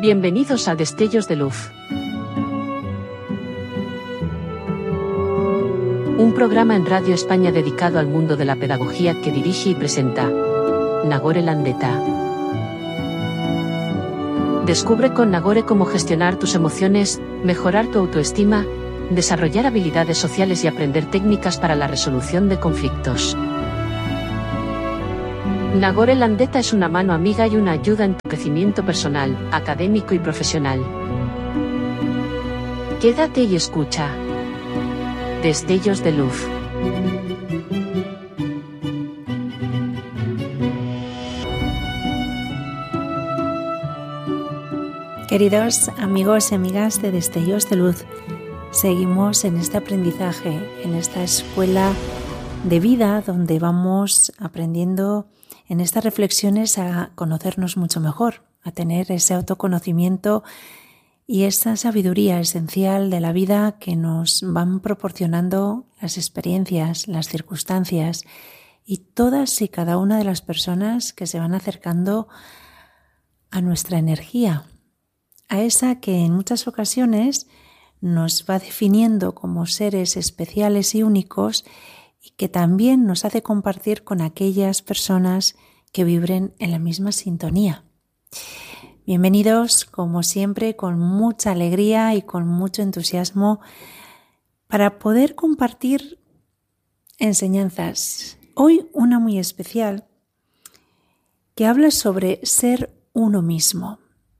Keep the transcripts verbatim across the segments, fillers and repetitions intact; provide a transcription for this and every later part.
Bienvenidos a Destellos de Luz. Un programa en Radio España dedicado al mundo de la pedagogía que dirige y presenta Nagore Landeta. Descubre con Nagore cómo gestionar tus emociones, mejorar tu autoestima, desarrollar habilidades sociales y aprender técnicas para la resolución de conflictos. Nagore Landeta es una mano amiga y una ayuda en tu crecimiento personal, académico y profesional. Quédate y escucha. Destellos de Luz. Queridos amigos y amigas de Destellos de Luz, seguimos en este aprendizaje, en esta escuela de vida donde vamos aprendiendo en estas reflexiones a conocernos mucho mejor, a tener ese autoconocimiento y esa sabiduría esencial de la vida que nos van proporcionando las experiencias, las circunstancias y todas y cada una de las personas que se van acercando a nuestra energía, a esa que en muchas ocasiones nos va definiendo como seres especiales y únicos y que también nos hace compartir con aquellas personas que vibren en la misma sintonía. Bienvenidos, como siempre, con mucha alegría y con mucho entusiasmo para poder compartir enseñanzas. Hoy una muy especial que habla sobre ser uno mismo.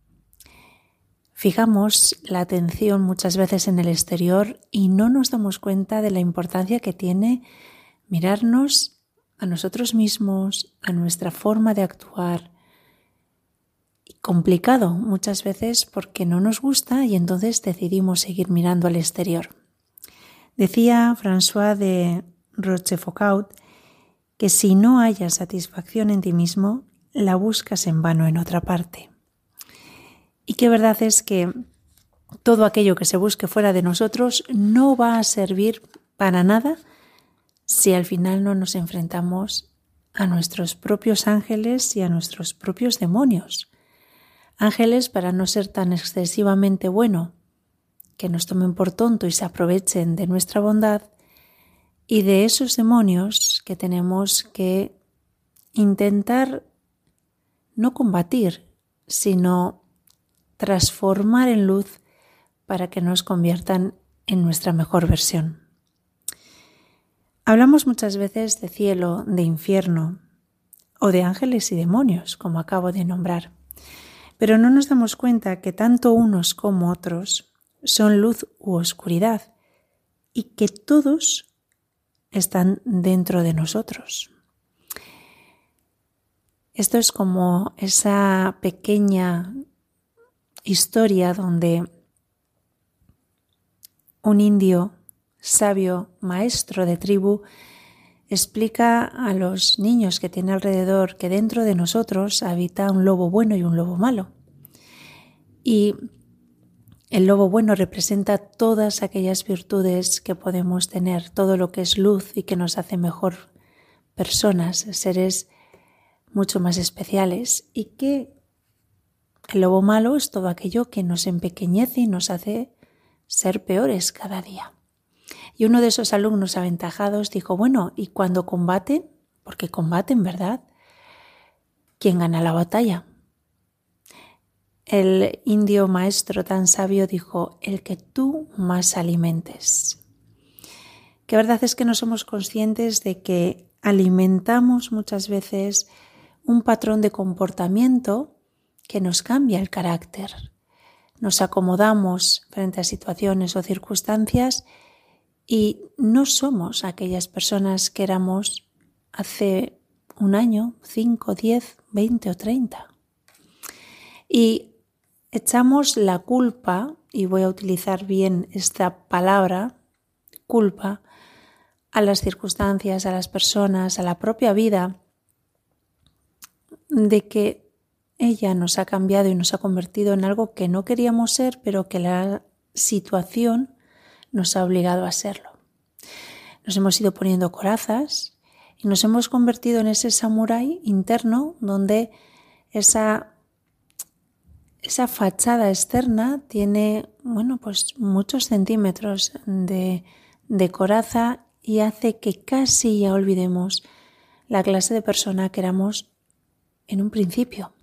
Fijamos la atención muchas veces en el exterior y no nos damos cuenta de la importancia que tiene mirarnos a nosotros mismos, a nuestra forma de actuar. Y complicado muchas veces porque no nos gusta y entonces decidimos seguir mirando al exterior. Decía François de Rochefoucauld que si no hayas satisfacción en ti mismo, la buscas en vano en otra parte. Y que verdad es que todo aquello que se busque fuera de nosotros no va a servir para nada si al final no nos enfrentamos a nuestros propios ángeles y a nuestros propios demonios. Ángeles para no ser tan excesivamente bueno, que nos tomen por tonto y se aprovechen de nuestra bondad, y de esos demonios que tenemos que intentar no combatir, sino transformar en luz para que nos conviertan en nuestra mejor versión. Hablamos muchas veces de cielo, de infierno o de ángeles y demonios, como acabo de nombrar, pero no nos damos cuenta que tanto unos como otros son luz u oscuridad y que todos están dentro de nosotros. Esto es como esa pequeña historia donde un indio sabio, maestro de tribu, explica a los niños que tiene alrededor que dentro de nosotros habita un lobo bueno y un lobo malo. Y el lobo bueno representa todas aquellas virtudes que podemos tener, todo lo que es luz y que nos hace mejor personas, seres mucho más especiales, y que el lobo malo es todo aquello que nos empequeñece y nos hace ser peores cada día. Y uno de esos alumnos aventajados dijo, bueno, ¿y cuando combaten? Porque combaten, ¿verdad? ¿Quién gana la batalla? El indio maestro tan sabio dijo, el que tú más alimentes. Que verdad es que no somos conscientes de que alimentamos muchas veces un patrón de comportamiento que nos cambia el carácter. Nos acomodamos frente a situaciones o circunstancias y no somos aquellas personas que éramos hace un año, cinco, diez, veinte o treinta. Y echamos la culpa, y voy a utilizar bien esta palabra, culpa, a las circunstancias, a las personas, a la propia vida, de que ella nos ha cambiado y nos ha convertido en algo que no queríamos ser, pero que la situación nos ha obligado a serlo. Nos hemos ido poniendo corazas y nos hemos convertido en ese samurái interno donde esa esa fachada externa tiene, bueno, pues muchos centímetros de, de coraza y hace que casi ya olvidemos la clase de persona que éramos en un principio.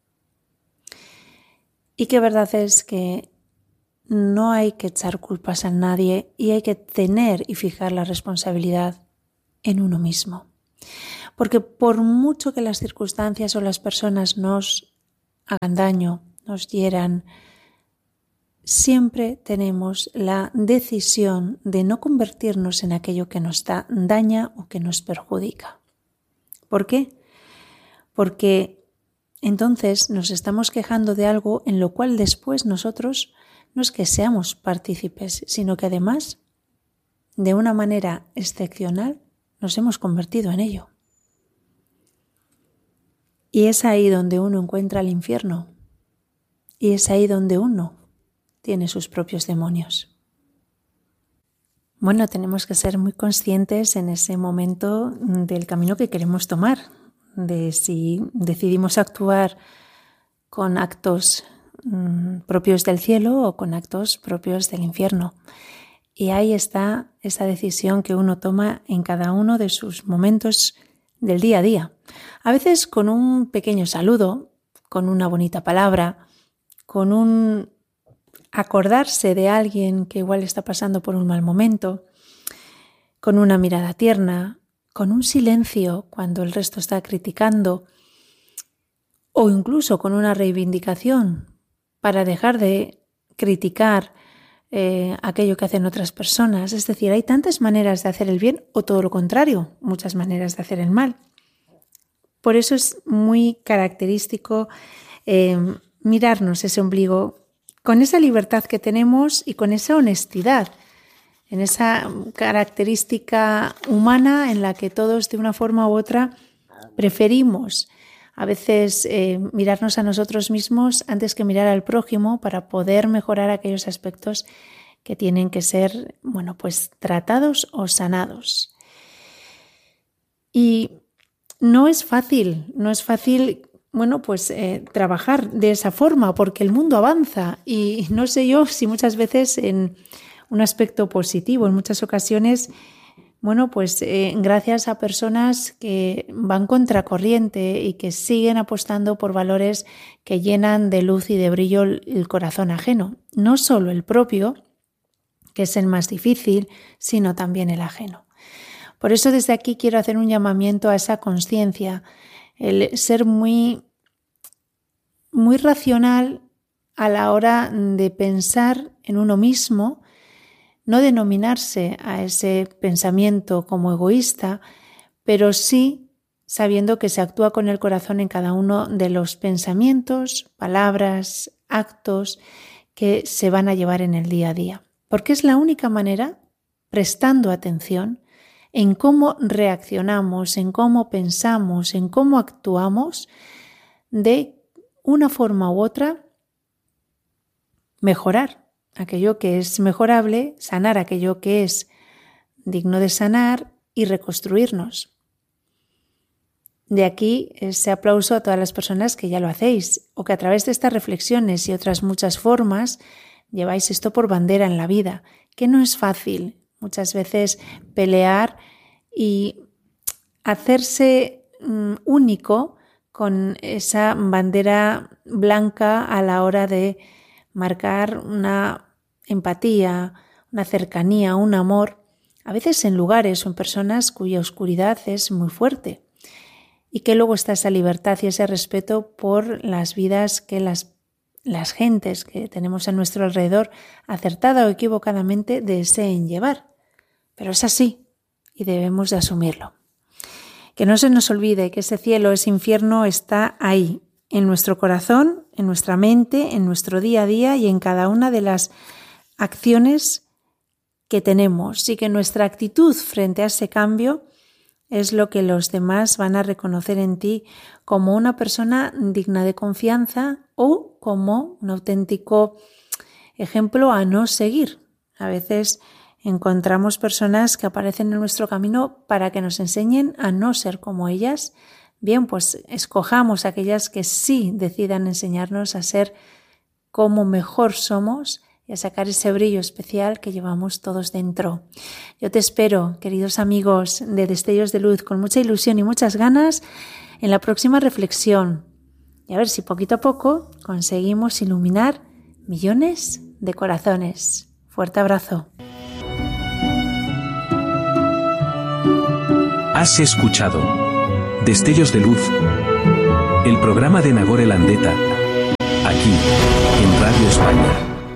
Y que verdad es que no hay que echar culpas a nadie y hay que tener y fijar la responsabilidad en uno mismo. Porque por mucho que las circunstancias o las personas nos hagan daño, nos hieran, siempre tenemos la decisión de no convertirnos en aquello que nos da, daña o que nos perjudica. ¿Por qué? Porque entonces nos estamos quejando de algo en lo cual después nosotros no es que seamos partícipes, sino que además, de una manera excepcional, nos hemos convertido en ello. Y es ahí donde uno encuentra el infierno. Y es ahí donde uno tiene sus propios demonios. Bueno, tenemos que ser muy conscientes en ese momento del camino que queremos tomar, de si decidimos actuar con actos mmm, propios del cielo o con actos propios del infierno. Y ahí está esa decisión que uno toma en cada uno de sus momentos del día a día. A veces con un pequeño saludo, con una bonita palabra, con un acordarse de alguien que igual está pasando por un mal momento, con una mirada tierna, con un silencio cuando el resto está criticando, o incluso con una reivindicación para dejar de criticar eh, aquello que hacen otras personas. Es decir, hay tantas maneras de hacer el bien o todo lo contrario, muchas maneras de hacer el mal. Por eso es muy característico eh, mirarnos ese ombligo con esa libertad que tenemos y con esa honestidad, en esa característica humana en la que todos de una forma u otra preferimos a veces eh, mirarnos a nosotros mismos antes que mirar al prójimo para poder mejorar aquellos aspectos que tienen que ser, bueno, pues tratados o sanados. Y no es fácil, no es fácil, bueno, pues eh, trabajar de esa forma porque el mundo avanza y no sé yo si muchas veces en un aspecto positivo, en muchas ocasiones, bueno, pues eh, gracias a personas que van contracorriente y que siguen apostando por valores que llenan de luz y de brillo el corazón ajeno. No solo el propio, que es el más difícil, sino también el ajeno. Por eso desde aquí quiero hacer un llamamiento a esa conciencia, el ser muy, muy racional a la hora de pensar en uno mismo, no denominarse a ese pensamiento como egoísta, pero sí sabiendo que se actúa con el corazón en cada uno de los pensamientos, palabras, actos que se van a llevar en el día a día. Porque es la única manera, prestando atención en cómo reaccionamos, en cómo pensamos, en cómo actuamos, de una forma u otra mejorar aquello que es mejorable, sanar aquello que es digno de sanar y reconstruirnos. De aquí ese aplauso a todas las personas que ya lo hacéis o que a través de estas reflexiones y otras muchas formas lleváis esto por bandera en la vida, que no es fácil muchas veces pelear y hacerse um, único con esa bandera blanca a la hora de marcar una empatía, una cercanía, un amor, a veces en lugares o en personas cuya oscuridad es muy fuerte y que luego está esa libertad y ese respeto por las vidas que las, las gentes que tenemos a nuestro alrededor acertada o equivocadamente deseen llevar. Pero es así y debemos de asumirlo. Que no se nos olvide que ese cielo, ese infierno está ahí, en nuestro corazón, en nuestra mente, en nuestro día a día y en cada una de las acciones que tenemos y que nuestra actitud frente a ese cambio es lo que los demás van a reconocer en ti como una persona digna de confianza o como un auténtico ejemplo a no seguir. A veces encontramos personas que aparecen en nuestro camino para que nos enseñen a no ser como ellas. Bien, pues escojamos aquellas que sí decidan enseñarnos a ser cómo mejor somos y a sacar ese brillo especial que llevamos todos dentro. Yo te espero, queridos amigos de Destellos de Luz, con mucha ilusión y muchas ganas en la próxima reflexión. Y a ver si poquito a poco conseguimos iluminar millones de corazones. Fuerte abrazo. Has escuchado Destellos de Luz, el programa de Nagore Landeta, aquí, en Radio España.